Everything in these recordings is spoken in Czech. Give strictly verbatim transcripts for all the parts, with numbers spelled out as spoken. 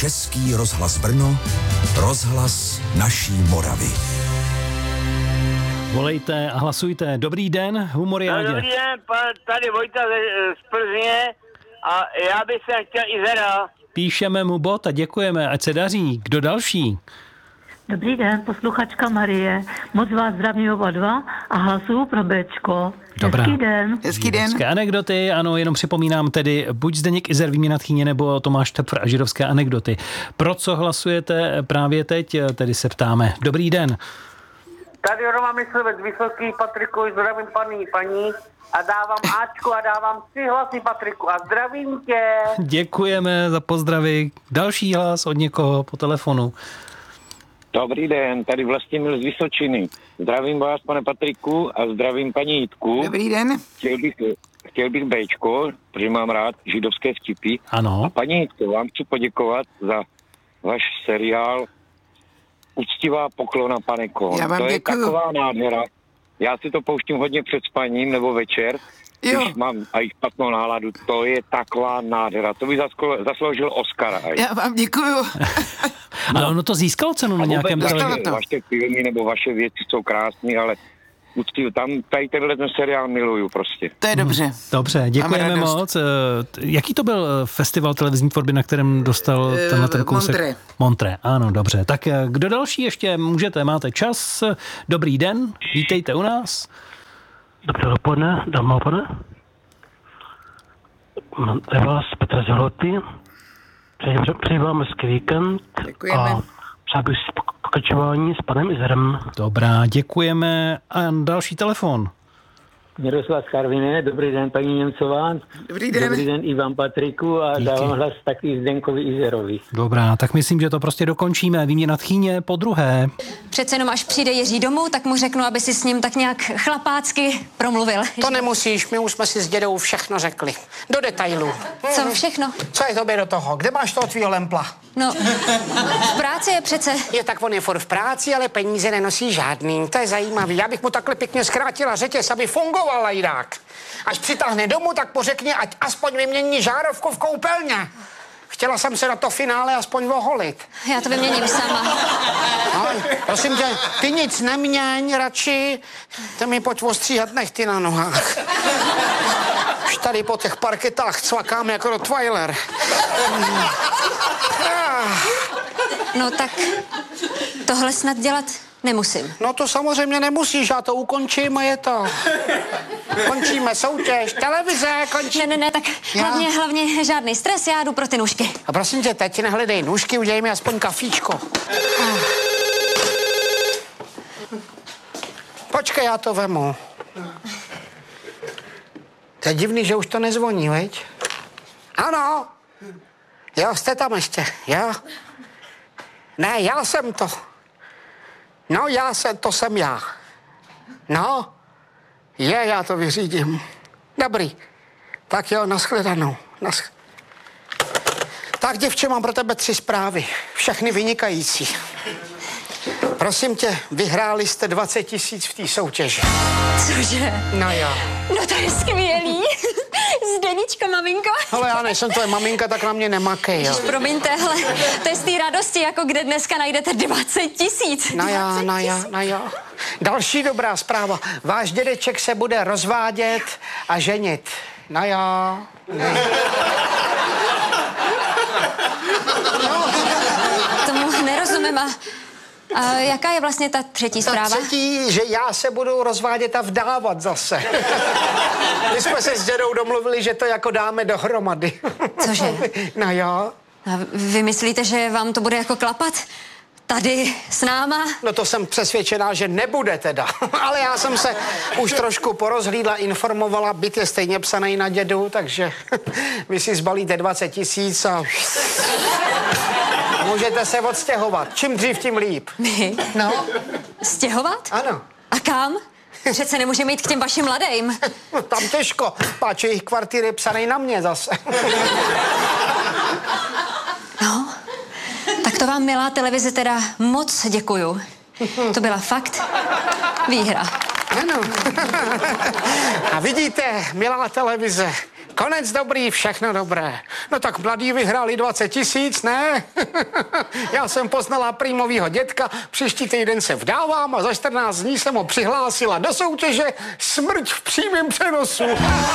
Český rozhlas Brno, rozhlas naší Moravy. Volejte a hlasujte. Dobrý den, Humoriádě. No, dobrý den, tady Vojta z Plzně a já bych se chtěl i zera. Píšeme mu bod a děkujeme, ať se daří. Kdo další? Dobrý den, posluchačka Marie. Moc vás zdravím oba dva a hlasuju pro Béčko. Dobrá. Hezký den. Hezký den. Židovské anekdoty, ano, jenom připomínám tedy buď Zdeněk Izer, Výměna tchýně, nebo Tomáš Tepfr a židovské anekdoty. Pro co hlasujete právě teď, tedy se ptáme. Dobrý den. Tady Roman Myslivec, Vysoký, Patriku, zdravím paní, paní a dávám Ačku a dávám tři hlasy Patriku a zdravím tě. Děkujeme za pozdravy. Další hlas od někoho po telefonu. Dobrý den, tady Vlastimil z Vysočiny. Zdravím vás, pane Patriku, a zdravím paní Jitku. Dobrý den. Chtěl bych, chtěl bych Béčko, protože mám rád židovské vtipy. Ano. A paní Jitko, vám chci poděkovat za váš seriál Uctivá poklona, paneko. Já vám to je děkuju. taková nádhera. Já si to pouštím hodně před spaním nebo večer, Jo. když mám a i špatnou náladu. To je taková nádhera. To by zasko- zasloužil Oscara. Aj. Já vám děkuju. Ale ono to získalo cenu na nějakém vůbec televizi. to. Vaše filmy nebo vaše věci jsou krásné, ale uctivě, tam tady tenhle ten seriál miluju prostě. To je dobře. Dobře, děkujeme Mám radost. moc. Eh, Jaký to byl festival televizní tvorby, na kterém dostal Eh, tenhle ten kousek? Montré. Montré, ano, dobře. Tak eh, kdo další ještě můžete, máte čas. Dobrý den, vítejte u nás. Dobré dopoledne, dámy a pánové. Je vás Petr z Hloty. Přeji, přeji vám hezký víkend. Děkujeme. A přál bych si pokračování s panem Izerem. Dobrá, děkujeme. A další telefon. Miroslav Karviné, dobrý den paní Němcová. Dobrý den. Dobrý den i vám Patriku a Díky. dávám hlas taky Zdenkovi Izerovi. Dobrá, tak myslím, že to prostě dokončíme. Výměna tchýně po druhé. Přece jenom až přijde Jiří domů, tak mu řeknu, aby si s ním tak nějak chlapácky promluvil. To nemusíš, my už jsme si s dědou všechno řekli. Do detailů. Co všechno? Co je tobě do toho? Kde máš toho tvýho lempla? No, v práci je přece. Je tak on je furt v práci, ale peníze nenosí žádný. To je zajímavý. Já bych mu takhle pěkně zkrátila řetěz, aby fungoval lajdák. Až přitáhne domů, tak pořekně, ať aspoň vymění žárovku v koupelně. Chtěla jsem se na to finále aspoň oholit. Já to vyměním sama. No, prosím tě, ty nic neměň radši. Ty mi pojď ostříhat nechty na nohách. Už tady po těch parketách cvakám jako Rottweiler. No tak tohle snad dělat nemusím. No to samozřejmě nemusíš, já to ukončím a je to. Končíme soutěž, televize, končí. Ne, ne, ne, tak Já? hlavně, hlavně žádný stres, já jdu pro ty nůžky. A prosím tě, teď nehledej nůžky, udělej mi aspoň kafíčko. Počkej, já to vemu. To je divný, že už to nezvoní, veď? Ano. Jo, jste tam ještě, jo? Ne, já jsem to. No, já jsem, to jsem já. No, je, já to vyřídím. Dobrý. Tak jo, nashledanou. Nasch... Tak, děvče, mám pro tebe tři zprávy. Všechny vynikající. Prosím tě, vyhráli jste dvacet tisíc v té soutěži. Cože? No jo. No to je skvělý. Zdeničko, maminko. Ale já nejsem tvoje maminka, tak na mě nemakej, jo. Promiňte, hele, to je z té radosti, jako kde dneska najdete dvacet tisíc. No jo, no jo, no jo. Další dobrá zpráva. Váš dědeček se bude rozvádět a ženit. No jo. No. Tomu nerozumím a, a jaká je vlastně ta třetí Ta zpráva? třetí, že já se budu rozvádět a vdávat zase. My jsme se s dědou domluvili, že to jako dáme dohromady. Cože? No jo. A vy myslíte, že vám to bude jako klapat? Tady s náma? No to jsem přesvědčená, že nebude teda. Ale já jsem se už trošku porozhlídla, informovala, byt je stejně psaný na dědu, takže vy si zbalíte dvacet tisíc a můžete se odstěhovat. Čím dřív, tím líp. My? No. Stěhovat? Ano. A kam? Přece nemůžeme jít k těm vašim mladým. Tam těžko, páč jejich kvartír je psaný na mě zase. No, tak to vám, milá televize, teda moc děkuju. To byla fakt výhra. Ano. A vidíte, milá televize, Konec dobrý, všechno dobré. No tak mladí vyhráli dvacet tisíc, ne? Já jsem poznala prýmovýho dětka, příští týden se vdávám a za čtrnáct dní jsem ho přihlásila do soutěže Smrť v přímém přenosu.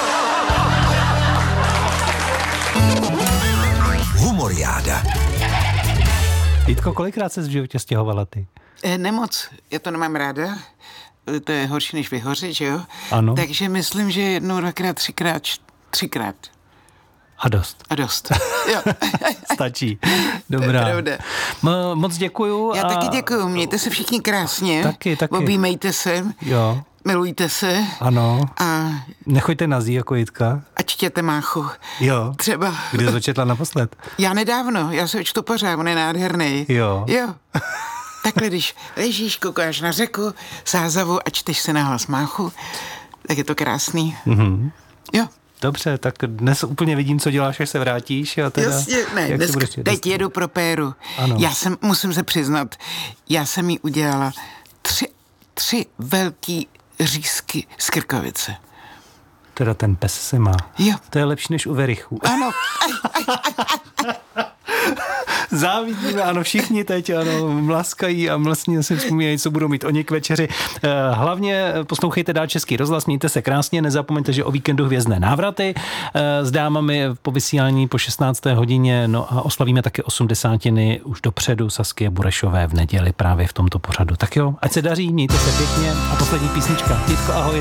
Humoriáda. Jitko, kolikrát se v životě stěhovala ty? E, nemoc, já to nemám ráda. To je horší než vyhořet, že jo? Ano. Takže myslím, že jednou, dvakrát, třikrát, č- třikrát. A dost. A dost. Jo. Stačí. Dobrá. To je pravda. M- moc děkuju. Já a... taky děkuju. Mějte se všichni krásně. Taky, taky. Objímejte se. Jo. Milujte se. Ano. A nechoďte na zí jako Jitka. A čtěte Máchu. Jo. Třeba. Kdy to četla naposled? Já nedávno, já se čtu pořád, on je nádherný. Jo. Jo. Takhle, když ležíš, koukáš na řeku, Sázavu a čteš se nahlas Máchu, tak je to krásný. Mhm. Jo. Dobře, tak dnes úplně vidím, co děláš, až se vrátíš. A teda, Jasně, ne, jak dnes, budeš, teď jedu pro Péru. Ano. Já jsem, musím se přiznat, já jsem jí udělala tři, tři velký řízky z krkovice. Teda ten pes se má. Jo. To je lepší než u Verichu. Ano. Závidíme, ano, všichni teď, ano, mlaskají a vlastně si vzpomínají, co budou mít oni k večeři. Hlavně poslouchejte dál Český rozhlas, mějte se krásně, nezapomeňte, že o víkendu hvězdné návraty s dámami po vysílání po šestnácté hodině, no a oslavíme také osmdesátiny už dopředu Saskie Burešové v neděli právě v tomto pořadu. Tak jo, ať se daří, mějte se pěkně a poslední písnička. Jitko, ahoj.